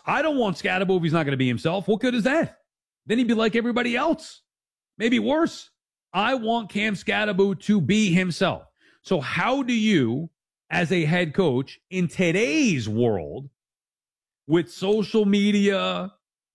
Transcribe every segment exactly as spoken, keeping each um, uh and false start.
I don't want Scadaboo if he's not going to be himself. What good is that? Then he'd be like everybody else. Maybe worse. I want Cam Scadaboo to be himself. So how do you, as a head coach in today's world, with social media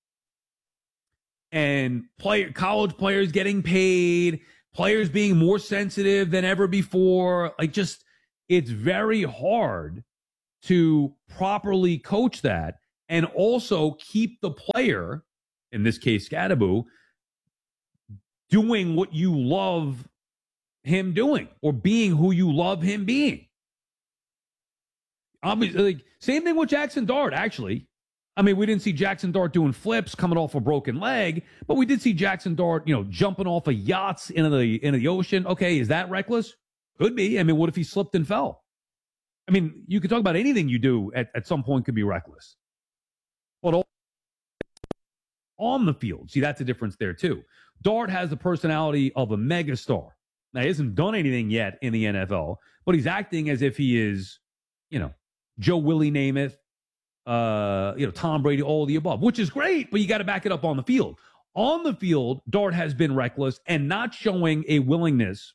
and player, college players getting paid, players being more sensitive than ever before, like just, it's very hard to properly coach that and also keep the player, in this case, Scadaboo, doing what you love him doing or being who you love him being. Obviously, like, same thing with Jackson Dart, actually. I mean, we didn't see Jackson Dart doing flips, coming off a broken leg, but we did see Jackson Dart, you know, jumping off of yachts into the into the ocean. Okay, is that reckless? Could be. I mean, what if he slipped and fell? I mean, you could talk about anything you do at, at some point could be reckless. But on the field, see, that's a difference there, too. Dart has the personality of a megastar. Now, he hasn't done anything yet in the N F L, but he's acting as if he is, you know, Joe Willie Namath, uh, you know, Tom Brady, all of the above, which is great, but you got to back it up on the field. On the field, Dart has been reckless and not showing a willingness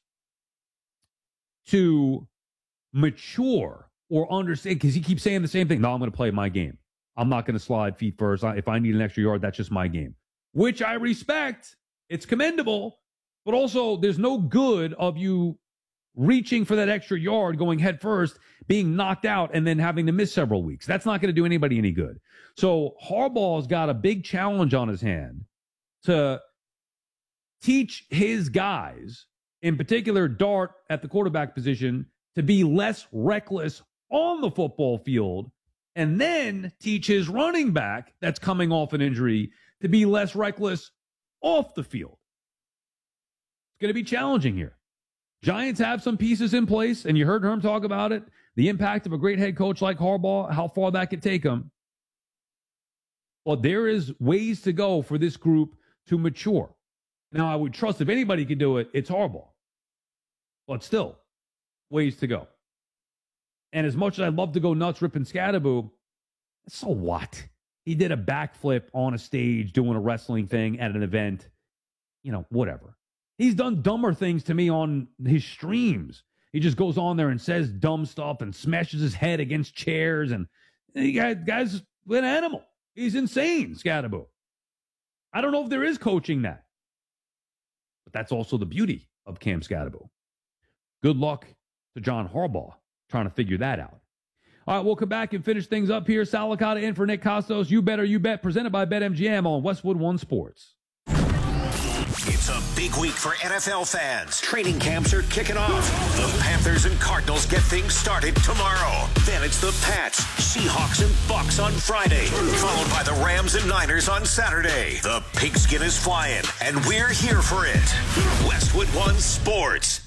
to mature or understand, because he keeps saying the same thing. No, I'm going to play my game. I'm not going to slide feet first. If I need an extra yard, that's just my game, which I respect. It's commendable, but also there's no good of you reaching for that extra yard, going head first, being knocked out, and then having to miss several weeks. That's not going to do anybody any good. So Harbaugh's got a big challenge on his hand to teach his guys, in particular Dart at the quarterback position, to be less reckless on the football field, and then teach his running back that's coming off an injury to be less reckless off the field. It's going to be challenging here. Giants have some pieces in place, and you heard Herm talk about it, the impact of a great head coach like Harbaugh, how far that could take them. Well, there is ways to go for this group to mature. Now, I would trust if anybody could do it, it's Harbaugh. But still, ways to go. And as much as I'd love to go nuts ripping Scadaboo, so what? He did a backflip on a stage doing a wrestling thing at an event. You know, whatever. He's done dumber things to me on his streams. He just goes on there and says dumb stuff and smashes his head against chairs. And the guy, guy's an animal. He's insane, Scadaboo. I don't know if there is coaching that. But that's also the beauty of Cam Scadaboo. Good luck to John Harbaugh trying to figure that out. All right, we'll come back and finish things up here. Sal Licata in for Nick Costos. You Better You Bet, presented by BetMGM on Westwood One Sports. It's a big week for N F L fans. Training camps are kicking off. The Panthers and Cardinals get things started tomorrow. Then it's the Pats, Seahawks, and Bucs on Friday, followed by the Rams and Niners on Saturday. The pigskin is flying, and we're here for it. Westwood One Sports.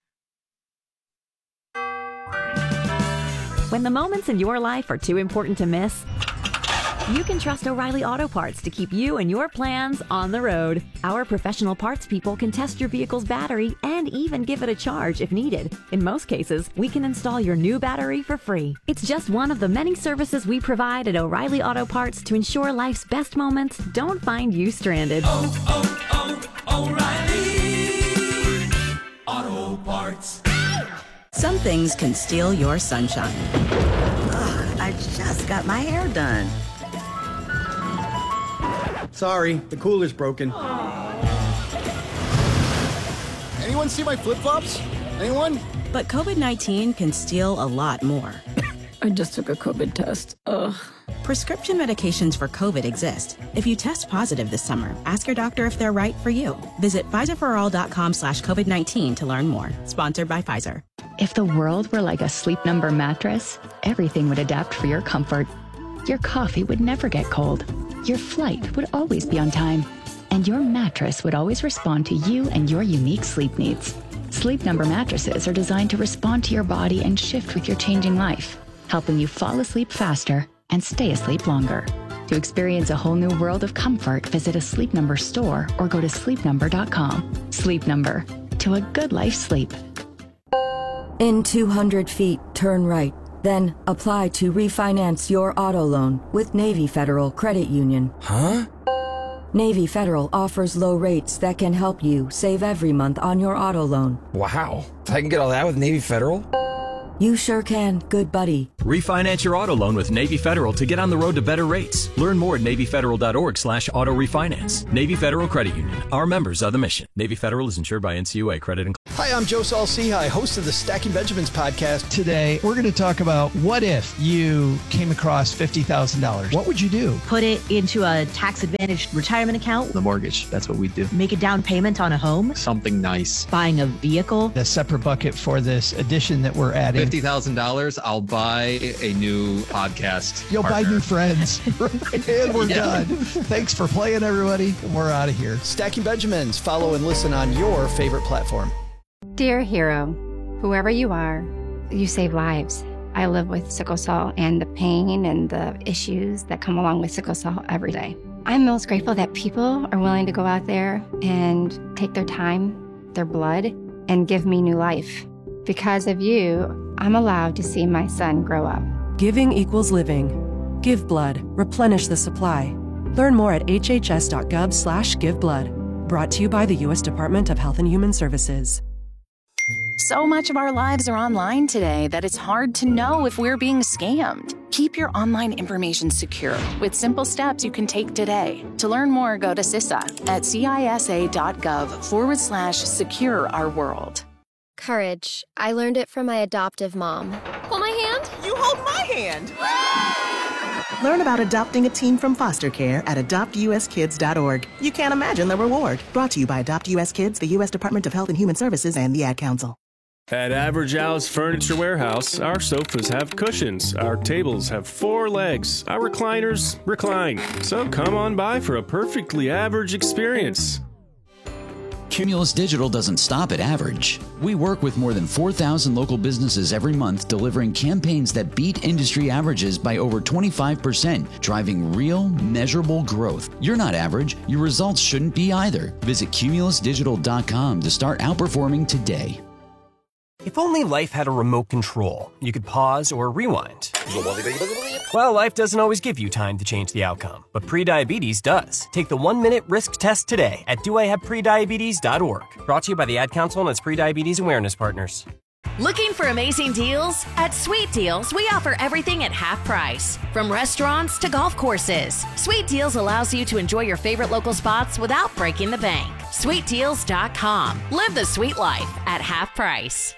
When the moments in your life are too important to miss, you can trust O'Reilly Auto Parts to keep you and your plans on the road. Our professional parts people can test your vehicle's battery and even give it a charge if needed. In most cases, we can install your new battery for free. It's just one of the many services we provide at O'Reilly Auto Parts to ensure life's best moments don't find you stranded. Oh, oh, oh, O'Reilly Auto Parts. Some things can steal your sunshine. Ugh, I just got my hair done. Sorry, the cooler's broken. Anyone see my flip-flops? Anyone? But COVID nineteen can steal a lot more. I just took a COVID test. Ugh. Prescription medications for COVID exist. If you test positive this summer, ask your doctor if they're right for you. Visit Pfizerforall.com slash COVID-19 to learn more. Sponsored by Pfizer. If the world were like a Sleep Number mattress, everything would adapt for your comfort. Your coffee would never get cold. Your flight would always be on time. And your mattress would always respond to you and your unique sleep needs. Sleep Number mattresses are designed to respond to your body and shift with your changing life, helping you fall asleep faster and stay asleep longer. To experience a whole new world of comfort, visit a Sleep Number store or go to sleep number dot com. Sleep Number. To a good life sleep. In two hundred feet, turn right. Then apply to refinance your auto loan with Navy Federal Credit Union. Huh? Navy Federal offers low rates that can help you save every month on your auto loan. Wow. I can get all that with Navy Federal? You sure can, good buddy. Refinance your auto loan with Navy Federal to get on the road to better rates. Learn more at NavyFederal.org slash auto refinance. Navy Federal Credit Union. Our members are the mission. Navy Federal is insured by N C U A Credit and... Hi, I'm Joe Saul-Sehy, host of the Stacking Benjamins podcast. Today, we're going to talk about what if you came across fifty thousand dollars. What would you do? Put it into a tax-advantaged retirement account. The mortgage, that's what we do. Make a down payment on a home. Something nice. Buying a vehicle. A separate bucket for this addition that we're adding. fifty thousand dollars, I'll buy a new podcast You'll partner. buy new friends. And we're yeah. done. Thanks for playing, everybody. We're out of here. Stacking Benjamins. Follow and listen on your favorite platform. Dear hero, whoever you are, you save lives. I live with sickle cell and the pain and the issues that come along with sickle cell every day. I'm most grateful that people are willing to go out there and take their time, their blood, and give me new life. Because of you, I'm allowed to see my son grow up. Giving equals living. Give blood. Replenish the supply. Learn more at hhs.gov slash give blood. Brought to you by the U S Department of Health and Human Services. So much of our lives are online today that it's hard to know if we're being scammed. Keep your online information secure with simple steps you can take today. To learn more, go to C I S A at cisa.gov forward slash secure our world. Courage. I learned it from my adoptive mom. Hold my hand. You hold my hand. Learn about adopting a teen from foster care at adopt u s kids dot org. You can't imagine the reward. Brought to you by Adopt U S Kids, the U S Department of Health and Human Services, and the Ad Council. At Average Al's Furniture Warehouse, our sofas have cushions, our tables have four legs, our recliners recline. So come on by for a perfectly average experience. Cumulus Digital doesn't stop at average. We work with more than four thousand local businesses every month, delivering campaigns that beat industry averages by over twenty-five percent, driving real, measurable growth. You're not average. Your results shouldn't be either. Visit cumulus digital dot com to start outperforming today. If only life had a remote control, you could pause or rewind. Well, life doesn't always give you time to change the outcome, but prediabetes does. Take the one-minute risk test today at do I have prediabetes dot org. Brought to you by the Ad Council and its prediabetes awareness partners. Looking for amazing deals? At Sweet Deals, we offer everything at half price. From restaurants to golf courses, Sweet Deals allows you to enjoy your favorite local spots without breaking the bank. sweet deals dot com. Live the sweet life at half price.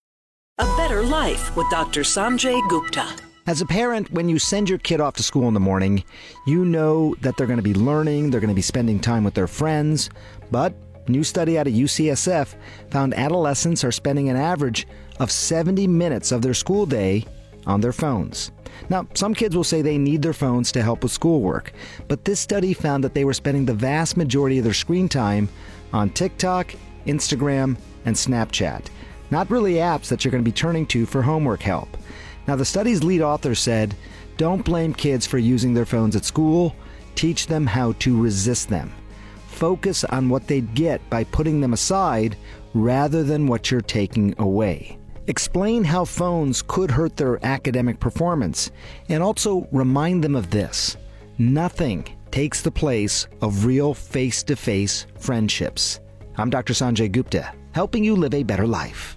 A Better Life with Doctor Sanjay Gupta. As a parent, when you send your kid off to school in the morning, you know that they're going to be learning, they're going to be spending time with their friends. But a new study out of U C S F found adolescents are spending an average of seventy minutes of their school day on their phones. Now, some kids will say they need their phones to help with schoolwork, but this study found that they were spending the vast majority of their screen time on TikTok, Instagram, and Snapchat. Not really apps that you're going to be turning to for homework help. Now, the study's lead author said, don't blame kids for using their phones at school. Teach them how to resist them. Focus on what they'd get by putting them aside rather than what you're taking away. Explain how phones could hurt their academic performance, and also remind them of this. Nothing takes the place of real face-to-face friendships. I'm Doctor Sanjay Gupta, helping you live a better life.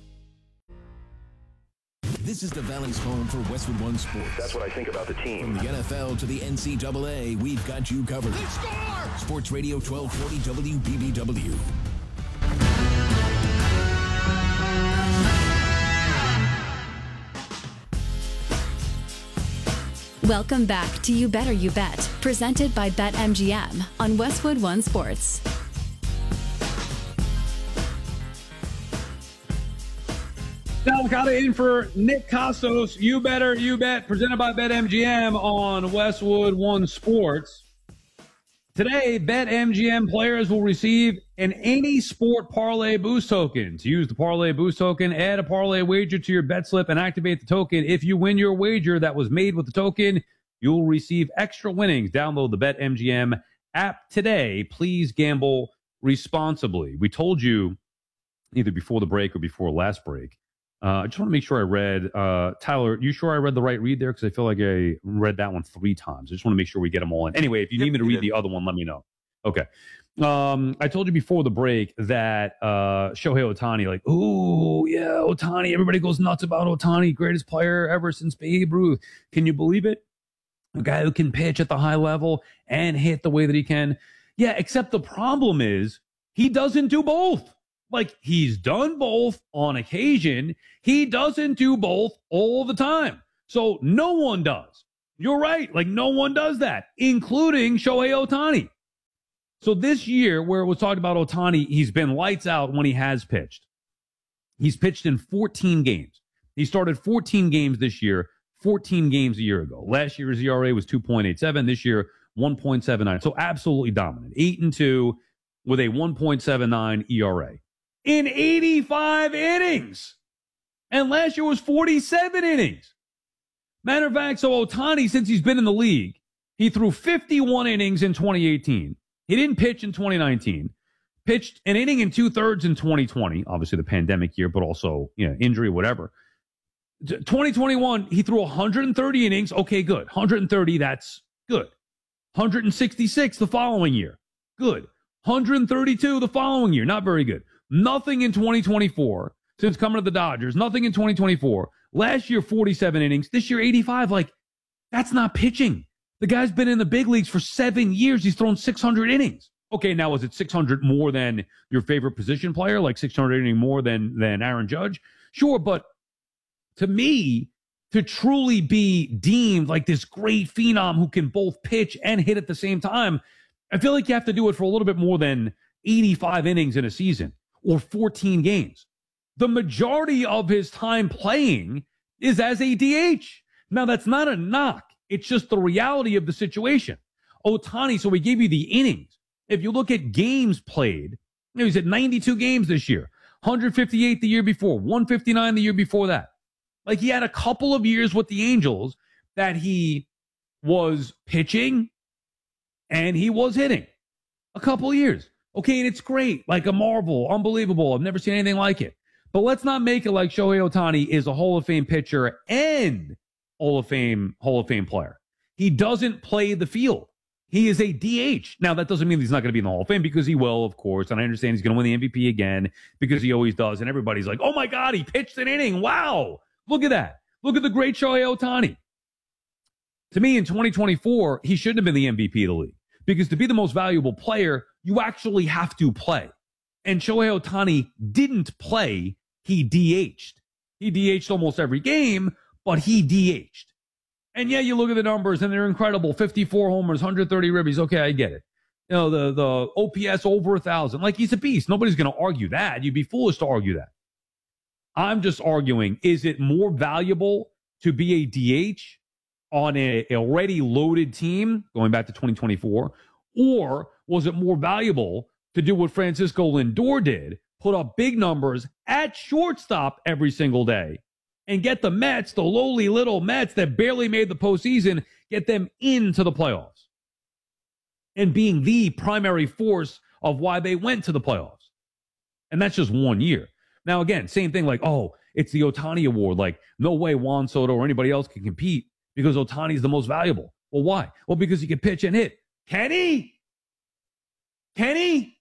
This is the Valley's home for Westwood One Sports. That's what I think about the team. From the N F L to the N C double A, we've got you covered. Sports Radio twelve forty W B B W. Welcome back to You Better You Bet, presented by BetMGM on Westwood One Sports. Delicata in for Nick Costos. You Better You Bet, presented by BetMGM on Westwood One Sports. Today, BetMGM players will receive an Any Sport Parlay Boost token. To use the Parlay Boost token, add a parlay wager to your bet slip and activate the token. If you win your wager that was made with the token, you'll receive extra winnings. Download the BetMGM app today. Please gamble responsibly. We told you either before the break or before last break Uh, I just want to make sure I read, uh, Tyler, you sure I read the right read there? Because I feel like I read that one three times. I just want to make sure we get them all in. Anyway, if you yep, need me to read did. the other one, let me know. Okay. Um, I told you before the break that uh, Shohei Ohtani, like, ooh, yeah, Ohtani, everybody goes nuts about Ohtani, greatest player ever since Babe Ruth. Can you believe it? A guy who can pitch at the high level and hit the way that he can. Yeah, except the problem is he doesn't do both. Like, he's done both on occasion. He doesn't do both all the time. So no one does. You're right. Like, no one does that, including Shohei Ohtani. So this year, where it was talking about Ohtani, he's been lights out when he has pitched. He's pitched in fourteen games. He started fourteen games this year, fourteen games a year ago. Last year's E R A was two point eight seven. This year, one point seven nine. So absolutely dominant. eight and two with a one point seven nine E R A. In eighty-five innings. And last year was forty-seven innings. Matter of fact, so Ohtani, since he's been in the league, he threw fifty-one innings in twenty eighteen. He didn't pitch in twenty nineteen. Pitched an inning and two-thirds in twenty twenty. Obviously the pandemic year, but also, you know, injury, whatever. twenty twenty-one, he threw one hundred thirty innings. Okay, good. one hundred thirty, that's good. one hundred sixty-six the following year. Good. one hundred thirty-two the following year. Not very good. Nothing in twenty twenty-four since coming to the Dodgers. Nothing in twenty twenty-four. Last year, forty-seven innings. This year, eighty-five. Like, that's not pitching. The guy's been in the big leagues for seven years. He's thrown six hundred innings. Okay, now is it six hundred more than your favorite position player? Like six hundred innings more than, than Aaron Judge? Sure, but to me, to truly be deemed like this great phenom who can both pitch and hit at the same time, I feel like you have to do it for a little bit more than eighty-five innings in a season. Or fourteen games. The majority of his time playing is as a D H. Now, that's not a knock. It's just the reality of the situation. Ohtani, so we gave you the innings. If you look at games played, you know, he's at ninety-two games this year, one hundred fifty-eight the year before, one fifty-nine the year before that. Like, he had a couple of years with the Angels that he was pitching and he was hitting. A couple of years. Okay, and it's great, like a marvel, unbelievable. I've never seen anything like it. But let's not make it like Shohei Ohtani is a Hall of Fame pitcher and Hall of Fame Hall of Fame player. He doesn't play the field. He is a D H. Now, that doesn't mean he's not going to be in the Hall of Fame, because he will, of course. And I understand he's going to win the M V P again, because he always does. And everybody's like, oh, my God, he pitched an inning. Wow. Look at that. Look at the great Shohei Ohtani. To me, in twenty twenty-four, he shouldn't have been the M V P of the league. Because to be the most valuable player, you actually have to play. And Shohei Ohtani didn't play. He D H'd. He D H'd almost every game, but he D H'd. And yeah, you look at the numbers, and they're incredible. fifty-four homers, one hundred thirty ribbies. Okay, I get it. You know, the, the O P S over one thousand. Like, he's a beast. Nobody's going to argue that. You'd be foolish to argue that. I'm just arguing, is it more valuable to be a D H on a already loaded team, going back to twenty twenty-four, or was it more valuable to do what Francisco Lindor did, put up big numbers at shortstop every single day, and get the Mets, the lowly little Mets that barely made the postseason, get them into the playoffs, and being the primary force of why they went to the playoffs? And that's just one year. Now, again, same thing, like, oh, it's the Ohtani Award. Like, no way Juan Soto or anybody else can compete because Ohtani's the most valuable. Well, why? Well, because he can pitch and hit. Can he? Can he?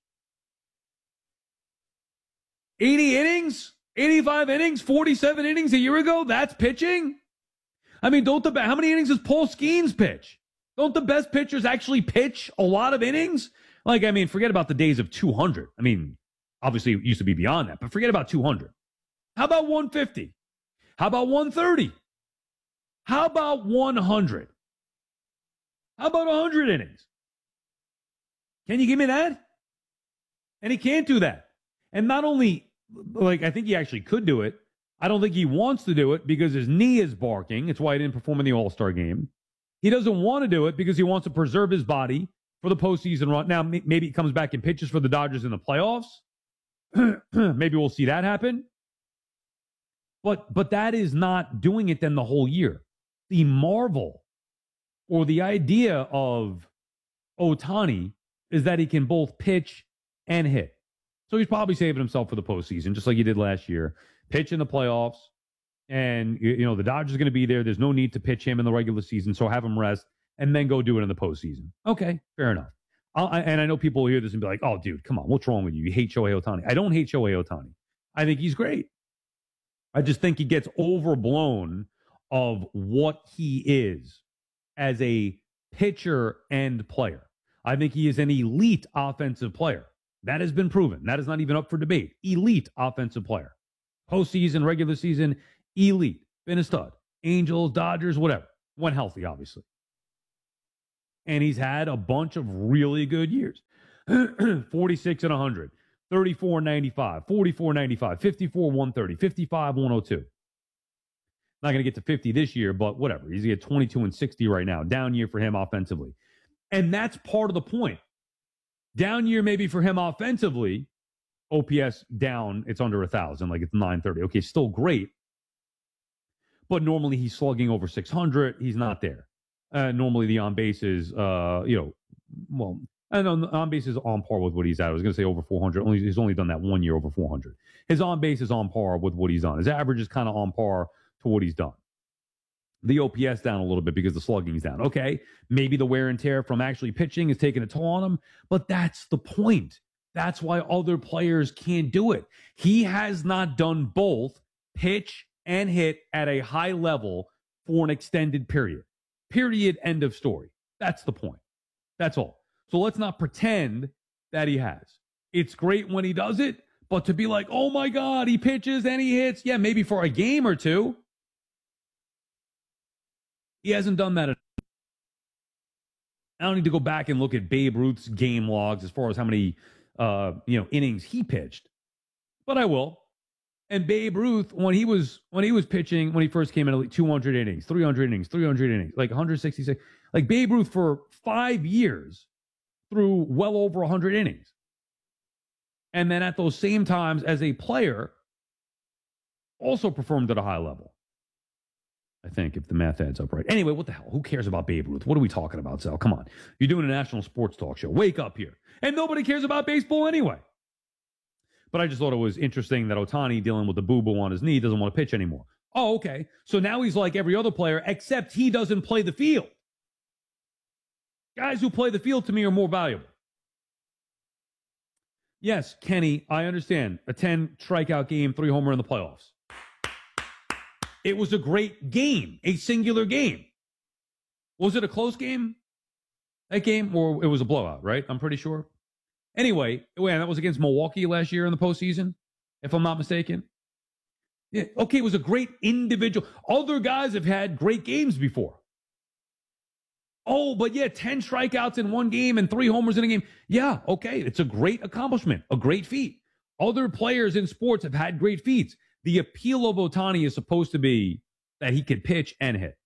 eighty innings? eighty-five innings? forty-seven innings a year ago? That's pitching? I mean, don't the how many innings does Paul Skeens pitch? Don't the best pitchers actually pitch a lot of innings? Like, I mean, forget about the days of two hundred. I mean, obviously it used to be beyond that, but forget about two hundred. How about one fifty? How about one thirty? How about one hundred? How about one hundred innings? Can you give me that? And he can't do that. And not only, like, I think he actually could do it. I don't think he wants to do it because his knee is barking. It's why he didn't perform in the All-Star game. He doesn't want to do it because he wants to preserve his body for the postseason run. Now, maybe he comes back and pitches for the Dodgers in the playoffs. Maybe we'll see that happen. But, but that is not doing it then the whole year. The marvel or the idea of Ohtani is that he can both pitch and hit. So he's probably saving himself for the postseason, just like he did last year. Pitch in the playoffs, And, you know, the Dodgers are going to be there. There's no need to pitch him in the regular season, so have him rest and then go do it in the postseason. Okay, fair enough. I'll, I, and I know people will hear this and be like, oh, dude, come on. What's wrong with you? You hate Shohei Ohtani. I don't hate Shohei Ohtani. I think he's great. I just think he gets overblown of what he is as a pitcher and player. I think he is an elite offensive player. That has been proven. That is not even up for debate. Elite offensive player. Postseason, regular season, elite. Been a stud. Angels, Dodgers, whatever. When healthy, obviously. And he's had a bunch of really good years. forty-six and one hundred. thirty-four ninety-five. forty-four ninety-five. fifty-four one thirty. fifty-five one oh two. Not going to get to fifty this year, but whatever. He's at twenty-two and sixty right now. Down year for him offensively. And that's part of the point. Down year maybe for him offensively. O P S down, it's under one thousand, like it's nine thirty. Okay, still great. But normally he's slugging over six hundred. He's not there. Uh, normally the on-base is, uh, you know, well, I know on-base is on par with what he's at. I was going to say over four hundred. Only, he's only done that one year over four hundred. His on-base is on par with what he's done. His average is kind of on par to what he's done. The O P S down a little bit because the slugging's down. Okay, maybe the wear and tear from actually pitching is taking a toll on him, but that's the point. That's why other players can't do it. He has not done both pitch and hit at a high level for an extended period. Period. End of story. That's the point. That's all. So let's not pretend that he has. It's great when he does it, but to be like, oh my God, he pitches and he hits. Yeah, maybe for a game or two. He hasn't done that. I don't need to go back and look at Babe Ruth's game logs as far as how many uh, you know, innings he pitched, but I will. And Babe Ruth, when he was when he was pitching, when he first came in, like two hundred innings, three hundred innings, three hundred innings, like one hundred sixty-six, like Babe Ruth for five years threw well over one hundred innings. And then at those same times as a player, also performed at a high level. I think, if the math adds up right. Anyway, what the hell? Who cares about Babe Ruth? What are we talking about, Sal? Come on. You're doing a national sports talk show. Wake up here. And nobody cares about baseball anyway. But I just thought it was interesting that Ohtani, dealing with the boo-boo on his knee, doesn't want to pitch anymore. Oh, okay. So now he's like every other player, except he doesn't play the field. Guys who play the field, to me, are more valuable. Yes, Kenny, I understand. A ten strikeout game, three homer in the playoffs. It was a great game, a singular game. Was it a close game? That game, or it was a blowout, right? I'm pretty sure. Anyway, wait, that was against Milwaukee last year in the postseason, if I'm not mistaken. Yeah, okay, it was a great individual. Other guys have had great games before. Oh, but yeah, ten strikeouts in one game and three homers in a game. Yeah, okay, it's a great accomplishment, a great feat. Other players in sports have had great feats. The appeal of Ohtani is supposed to be that he can pitch and hit.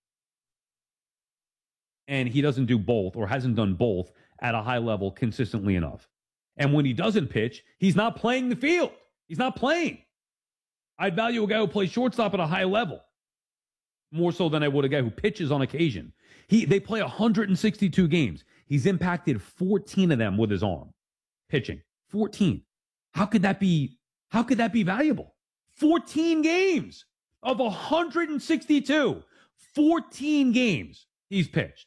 And he doesn't do both, or hasn't done both at a high level consistently enough. And when he doesn't pitch, he's not playing the field. He's not playing. I'd value a guy who plays shortstop at a high level more so than I would a guy who pitches on occasion. He They play one hundred sixty-two games. He's impacted fourteen of them with his arm. Pitching. fourteen. How could that be, how could that be valuable? fourteen games of one hundred sixty-two. fourteen games he's pitched.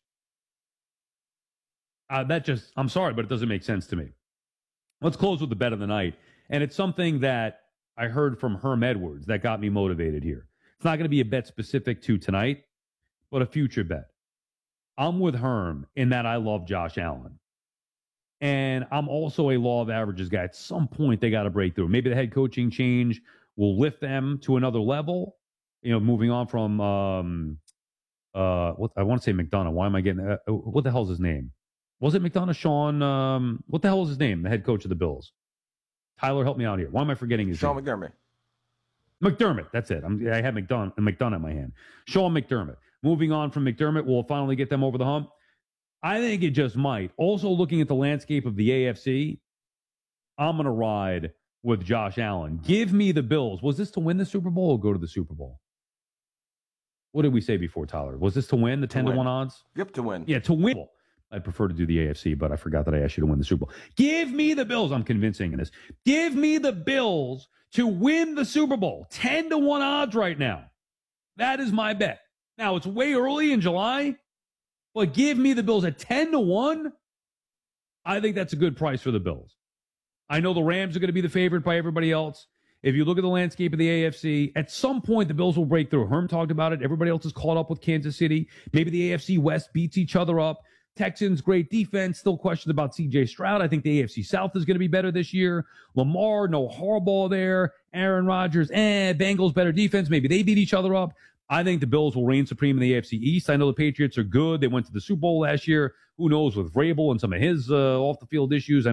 Uh, that just, I'm sorry, but it doesn't make sense to me. Let's close with the bet of the night. And it's something that I heard from Herm Edwards that got me motivated here. It's not going to be a bet specific to tonight, but a future bet. I'm with Herm in that I love Josh Allen. And I'm also a law of averages guy. At some point, they got to break through. Maybe the head coaching change will lift them to another level. You know, moving on from, um, uh, what I want to say McDonough. Why am I getting, uh, what the hell's his name? Was it McDonough? Sean, um, what the hell is his name? The head coach of the Bills. Tyler, help me out here. Why am I forgetting his Sean name? McDermott. McDermott, that's it. I'm, I had McDonough, McDonough in my hand. Sean McDermott. Moving on from McDermott, we'll finally get them over the hump. I think it just might. Also, looking at the landscape of the A F C, I'm going to ride with Josh Allen. Give me the Bills. Was this to win the Super Bowl or go to the Super Bowl? What did we say before, Tyler? Was this to win the ten to one odds? Yep, to win. Yeah, to win. I'd prefer to do the A F C, but I forgot that I asked you to win the Super Bowl. Give me the Bills. I'm convincing in this. Give me the Bills to win the Super Bowl. ten to one odds right now. That is my bet. Now, it's way early in July, but give me the Bills at ten to one. I think that's a good price for the Bills. I know the Rams are going to be the favorite by everybody else. If you look at the landscape of the A F C, at some point the Bills will break through. Herm talked about it. Everybody else is caught up with Kansas City. Maybe the A F C West beats each other up. Texans, great defense. Still questions about C J Stroud. I think the A F C South is going to be better this year. Lamar, no Harbaugh there. Aaron Rodgers, eh. Bengals, better defense. Maybe they beat each other up. I think the Bills will reign supreme in the A F C East. I know the Patriots are good. They went to the Super Bowl last year. Who knows with Vrabel and some of his uh, off-the-field issues. I